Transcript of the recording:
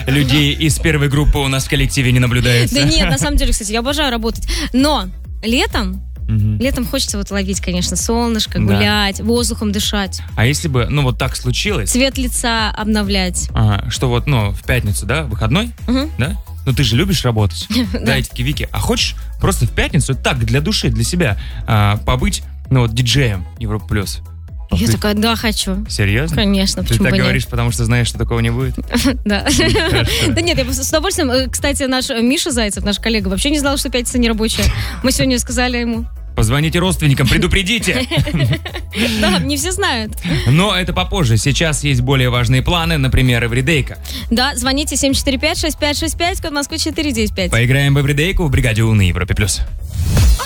людей из первой группы у нас в коллективе не наблюдается. Да нет, на самом деле, кстати, я обожаю работать. Но летом хочется вот ловить, конечно, солнышко, гулять, воздухом дышать. А если бы, ну, вот так случилось... Цвет лица обновлять. Ага, что вот, ну, в пятницу, да, выходной, да? Ну, ты же любишь работать. Да, эти такие, Вики, а хочешь просто в пятницу так, для души, для себя, побыть, ну, вот, диджеем Европа Плюс? Я такая, да, хочу. Серьезно? Конечно, почему бы нет? Ты так говоришь, потому что знаешь, что такого не будет? Да. Да нет, я с удовольствием... Кстати, наш Миша Зайцев, наш коллега, вообще не знал, что пятница не рабочая. Мы сегодня сказали ему. Позвоните родственникам, предупредите. Да, не все знают. Но это попозже. Сейчас есть более важные планы, например, эвридейка. Да, звоните 745-6565, код Москвы 495. Поиграем в эвридейку в бригаде У на Европе+.